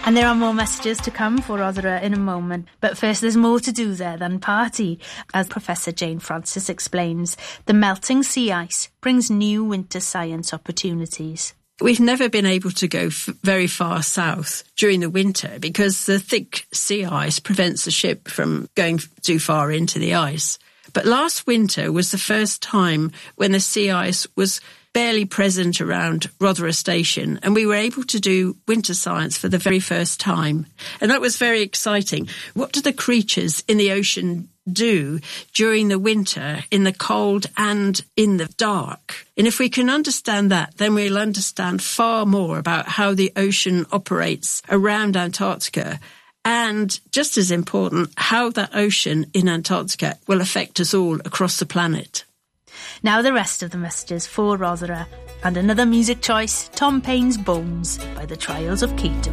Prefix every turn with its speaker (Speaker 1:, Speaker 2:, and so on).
Speaker 1: And there are more messages to come for Rotherham in a moment. But first, there's more to do there than party. As Professor Jane Francis explains, the melting sea ice brings new winter science opportunities.
Speaker 2: We've never been able to go very far south during the winter because the thick sea ice prevents the ship from going too far into the ice. But last winter was the first time when the sea ice was barely present around Rotherham Station, and we were able to do winter science for the very first time. And that was very exciting. What do the creatures in the ocean do during the winter, in the cold and in the dark? And if we can understand that, then we'll understand far more about how the ocean operates around Antarctica, and just as important, how that ocean in Antarctica will affect us all across the planet.
Speaker 1: Now the rest of the messages for Rotherham, and another music choice, Tom Paine's Bones by the Trials of Keto.